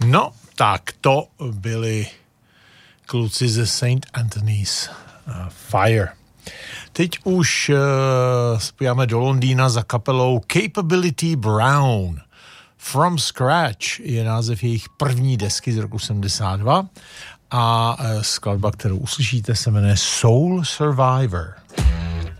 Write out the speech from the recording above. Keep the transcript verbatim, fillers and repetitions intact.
No, tak to byli kluci ze Saint Anthony's uh, Fire. Teď už uh, spíjáme do Londýna za kapelou Capability Brown. From Scratch je název jejich první desky z roku sedmdesát dva a uh, skladba, kterou uslyšíte, se jmenuje Soul Survivor.